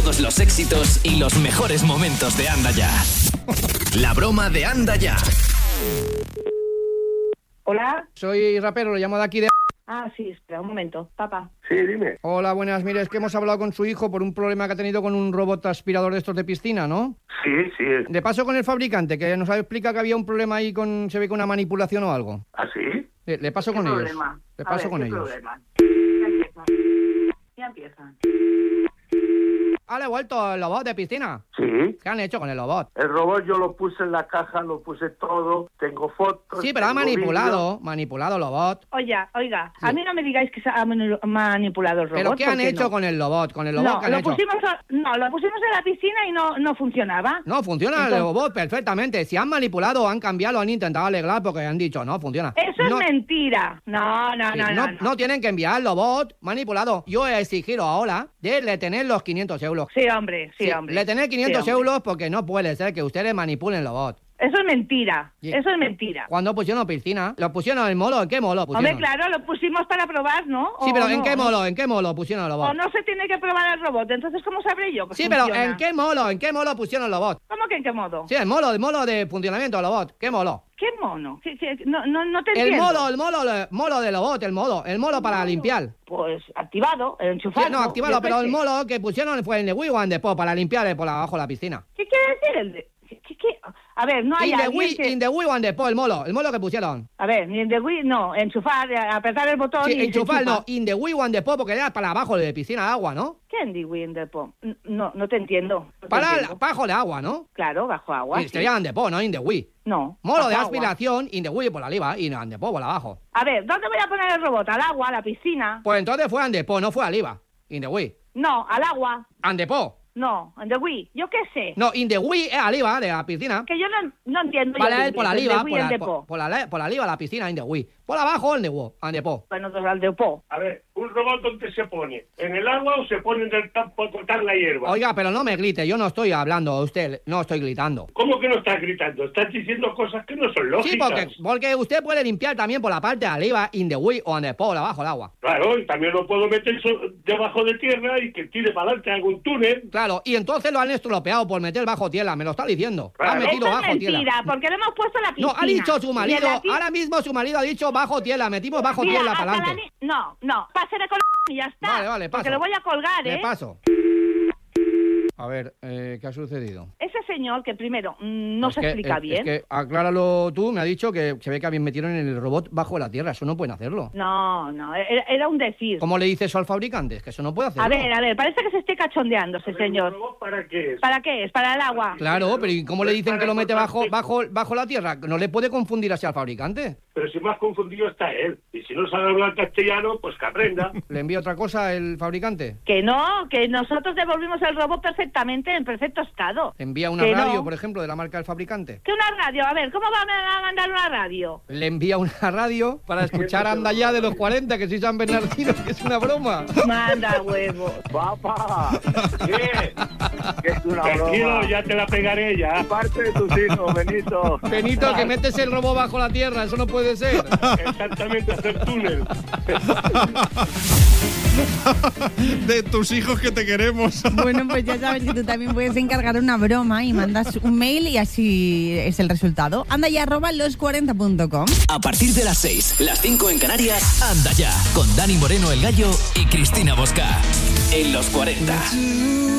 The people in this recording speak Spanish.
todos los éxitos y los mejores momentos de Anda Ya. La broma de Anda Ya. Hola. Soy rapero, lo llamo de aquí de... Ah, sí, espera un momento, papá. Sí, dime. Hola, buenas. Mire, es que hemos hablado con su hijo por un problema que ha tenido con un robot aspirador de estos de piscina, ¿no? Sí, sí. De paso con el fabricante, que nos ha explicado que había un problema ahí con... Se ve con una manipulación o algo. ¿Ah, sí? Le paso con ellos. Le paso con ellos. Ya empiezan. ¿Ha devuelto el robot de piscina? Sí. ¿Qué han hecho con el robot? El robot yo lo puse en la caja, lo puse todo, tengo fotos. Sí, pero ha manipulado el robot. Oiga, a mí no me digáis que se ha manipulado el robot. ¿Pero qué han hecho no? con el robot? ¿Con el robot No, qué han hecho? lo pusimos en la piscina y no funcionaba. No, funciona el robot perfectamente. Si han manipulado, han cambiado, han intentado arreglar porque han dicho, no, funciona. Eso es mentira. No. Tienen que enviar el robot manipulado. Yo he exigido ahora de retener los 500 euros. Sí, hombre. Retener 500 euros porque no puede ser que ustedes manipulen el robot. Eso es mentira. Sí. Eso es mentira. ¿Cuándo pusieron piscina? ¿Lo pusieron en el molo? ¿En qué molo pusieron? Hombre, claro, lo pusimos para probar, ¿no? Sí, pero ¿en no, qué molo? ¿En qué molo pusieron el robot? O no se tiene que probar el robot, entonces ¿cómo sabré yo que Sí, funciona? pero ¿en qué molo? ¿En qué molo pusieron el robot? ¿Cómo que en qué modo? Sí, el molo de funcionamiento del robot. ¿Qué molo? ¿Qué mono? No te entiendo. El molo del robot, el molo para limpiar. Pues activado, enchufado. Sí, no, activado, pero el molo que pusieron fue el de Wii One Depot para limpiar por abajo de la piscina. ¿Qué quiere decir el de...? ¿Qué? A ver, no hay In the Wii One Depot, el molo que pusieron. A ver, ni en the Wii, no, enchufar, apretar el botón Sí, y enchufar, no, in the Wii One Depot porque era para abajo de piscina de agua, ¿no? ¿Qué en the Wii en Depot? No te entiendo. Para bajo de agua, ¿no? Claro, bajo agua. Sí, sería en Depot, no in the Wii. No. Molo de bajo aspiración, in the Wii por arriba y en Depot por abajo. A ver, ¿dónde voy a poner el robot? ¿Al agua, a la piscina? Pues entonces fue en Depot, no fue arriba. In the Wii. No, al agua. En Depot. No, en the Wii. Yo qué sé. No, in the Wii es arriba de la piscina. Que yo no entiendo. Vale, por arriba, Wii en Depot. por arriba la piscina, in the Wii. Por abajo, en Depot. Bueno, pues al Depot. A ver, ¿un robot dónde se pone? ¿En el agua o se pone en el campo a cortar la hierba? Oiga, pero no me grite, yo no estoy hablando a usted, no estoy gritando. ¿Cómo que no estás gritando? Estás diciendo cosas que no son lógicas. Sí, porque usted puede limpiar también por la parte de arriba, in the Wii o en Depot, abajo el agua. Claro, y también lo puedo meter debajo de tierra y que tire para adelante algún túnel. Claro, y entonces lo han estropeado por meter bajo tierra, me lo está diciendo. Claro. Han metido Eso es bajo mentira, tierra. porque lo hemos puesto en la piscina. No, ha dicho su marido, Y en la ahora mismo su marido ha dicho bajo tierra, metimos bajo Mira, tierra hasta para adelante. No, pásele con y ya está. Vale, paso. Porque lo voy a colgar, Le paso. A ver, ¿qué ha sucedido? Ese señor que primero no se explica bien. Es que acláralo tú, me ha dicho que se ve que habían metido en el robot bajo la tierra, eso no pueden hacerlo. No, era un decir. ¿Cómo le dice eso al fabricante? Es que eso no puede hacerlo. A ver, parece que se esté cachondeando ese señor. ¿Para qué es? ¿Para qué es? ¿Para el agua? Claro, pero ¿y cómo le dicen que lo mete bajo la tierra? ¿No le puede confundir así al fabricante? Pero si más confundido está él. Y si no sabe hablar castellano, pues que aprenda. ¿Le envía otra cosa el fabricante? Que no, que nosotros devolvimos el robot perfectamente, en perfecto estado. ¿Le envía una radio, por ejemplo, de la marca del fabricante? ¿Qué una radio? A ver, ¿cómo va a mandar una radio? Le envía una radio para escuchar Anda Ya de los 40, que soy San Bernardino, que es una broma. Manda huevos. Papá, ¿qué? Que es una Tranquilo, broma. ya te la pegaré ya. Parte de tus hijos, Benito. Benito, que metes el robot bajo la tierra, eso no puede ser. Exactamente, hacer túnel. De tus hijos que te queremos. Bueno, pues ya sabes que tú también puedes encargar una broma y mandas un mail y así es el resultado. andaya@los40.com. A partir de las 6, las 5 en Canarias, Anda Ya, con Dani Moreno el Gallo y Cristina Bosca. En los 40.